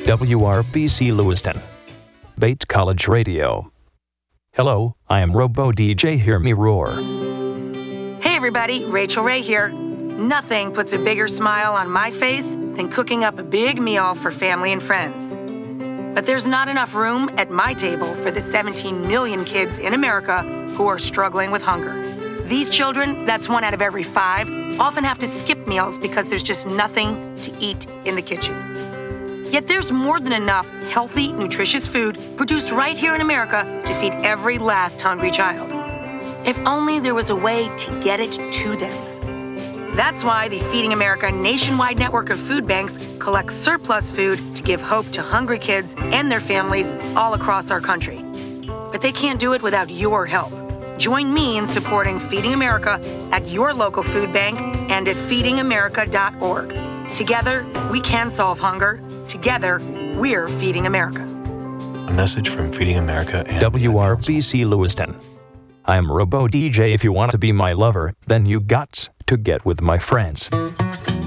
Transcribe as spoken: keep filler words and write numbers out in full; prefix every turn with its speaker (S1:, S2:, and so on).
S1: W R B C Lewiston. Bates College Radio. Hello, I am Robo D J Hear Me Roar.
S2: Hey everybody, Rachel Ray here. Nothing puts a bigger smile on my face than cooking up a big meal for family and friends. But there's not enough room at my table for the seventeen million kids in America who are struggling with hunger. These children, that's one out of every five, often have to skip meals because there's just nothing to eat in the kitchen. Yet there's more than enough healthy, nutritious food produced right here in America to feed every last hungry child. If only there was a way to get it to them. That's why the Feeding America nationwide network of food banks collects surplus food to give hope to hungry kids and their families all across our country. But they can't do it without your help. Join me in supporting Feeding America at your local food bank and at feeding america dot org. Together, we can solve hunger. Together, we're Feeding America.
S3: A message from Feeding America and
S1: W R B C Lewiston. I am Robo D J. If you want to be my lover, then you gots to get with my friends.